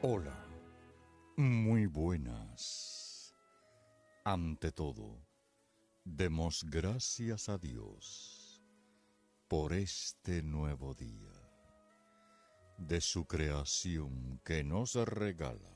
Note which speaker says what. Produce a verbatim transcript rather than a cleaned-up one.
Speaker 1: Hola, muy buenas. Ante todo, demos gracias a Dios por este nuevo día de su creación que nos regala